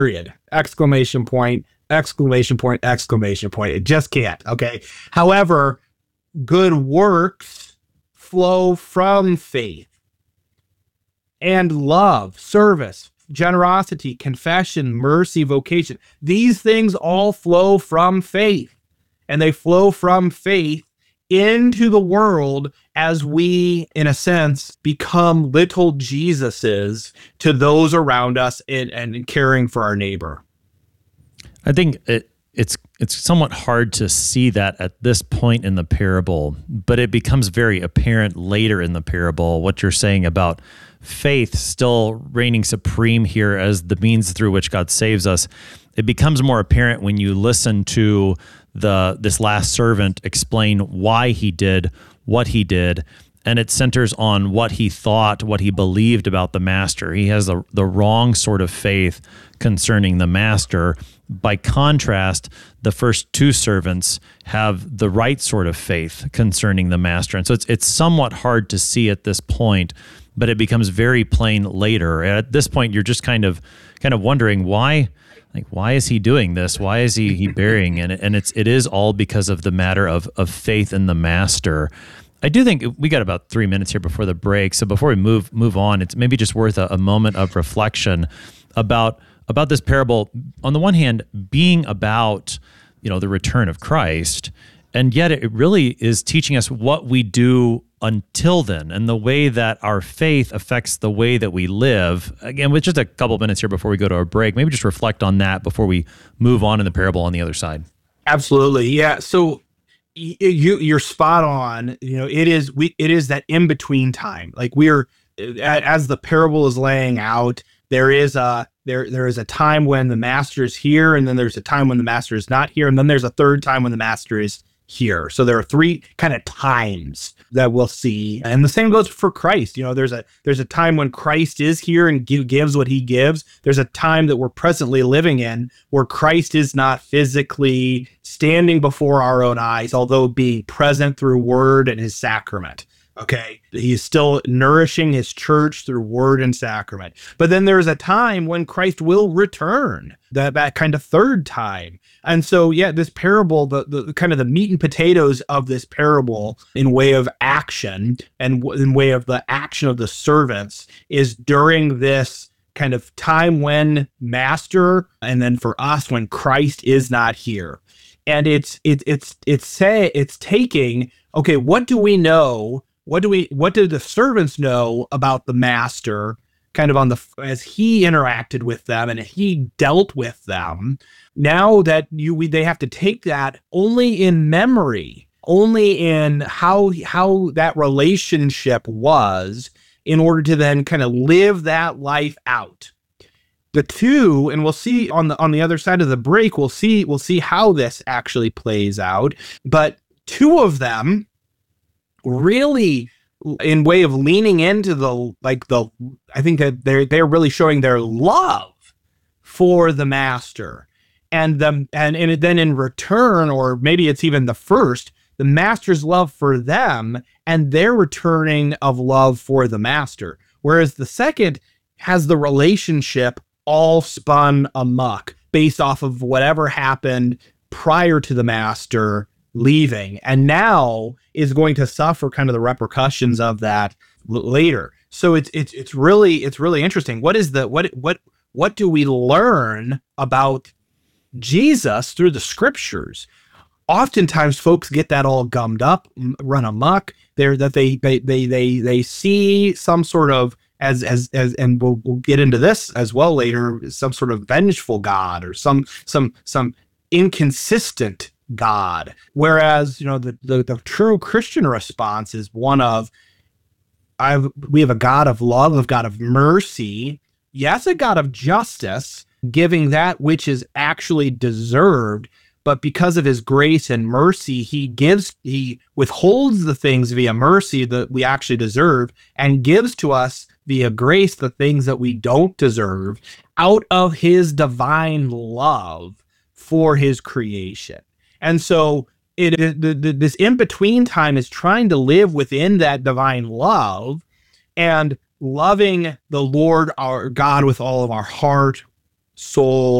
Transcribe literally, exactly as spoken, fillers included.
period, exclamation point, exclamation point, exclamation point. It just can't, okay? However, good works flow from faith and love, service, generosity, confession, mercy, vocation. These things all flow from faith, and they flow from faith into the world as we, in a sense, become little Jesuses to those around us and, and caring for our neighbor. I think it, it's it's somewhat hard to see that at this point in the parable, but it becomes very apparent later in the parable, what you're saying about faith still reigning supreme here as the means through which God saves us. It becomes more apparent when you listen to the this last servant explain why he did what he did, and it centers on what he thought, what he believed about the master. He has the, the wrong sort of faith concerning the master. By contrast, the first two servants have the right sort of faith concerning the master. And so it's it's somewhat hard to see at this point, but it becomes very plain later. At this point, you're just kind of kind of wondering why, like, why is he doing this? Why is he he burying it? And it's it is all because of the matter of of faith in the master. I do think we got about three minutes here before the break. So before we move move on, it's maybe just worth a, a moment of reflection about about this parable. On the one hand, being about, you know, the return of Christ, and yet it really is teaching us what we do until then, and the way that our faith affects the way that we live. Again, with just a couple minutes here before we go to our break, maybe just reflect on that before we move on in the parable on the other side. Absolutely, yeah. So you you're spot on. You know, it is we it is that in between time. Like we're as the parable is laying out, there is a there there is a time when the master is here, and then there's a time when the master is not here, and then there's a third time when the master is here. So there are three kind of times that we'll see, and the same goes for Christ. You know, there's a there's a time when Christ is here and give, gives what he gives. There's a time that we're presently living in where Christ is not physically standing before our own eyes, although being present through word and his sacrament. Okay, he's still nourishing his church through word and sacrament. But then there's a time when Christ will return, that, that kind of third time. And so, yeah, this parable, the, the kind of the meat and potatoes of this parable in way of action and w- in way of the action of the servants is during this kind of time when master, and then for us when Christ is not here. And it's it, it's it's say it's taking, okay, what do we know? What do we what did the servants know about the master kind of on the as he interacted with them and he dealt with them? Now that you we they have to take that only in memory, only in how how that relationship was, in order to then kind of live that life out. The two, and we'll see on the on the other side of the break, we'll see we'll see how this actually plays out. But two of them really, in way of leaning into the like the I think that they're they're really showing their love for the master. And the and, and then in return, or maybe it's even the first, the master's love for them and their returning of love for the master. Whereas the second has the relationship all spun amok based off of whatever happened prior to the master leaving, and now is going to suffer kind of the repercussions of that l- later. So it's it's it's really it's really interesting. What is the what what what do we learn about Jesus through the scriptures? Oftentimes folks get that all gummed up, run amok. They're that they they they they they see some sort of as as as and we'll we'll get into this as well later, some sort of vengeful God or some some some inconsistent God. Whereas, you know, the the, the true Christian response is one of I've we have a God of love, a God of mercy, yes, a God of justice, giving that which is actually deserved. But because of his grace and mercy, he gives, he withholds the things via mercy that we actually deserve and gives to us via grace the things that we don't deserve out of his divine love for his creation. And so it, the, the, this in-between time is trying to live within that divine love and loving the Lord our God with all of our heart, soul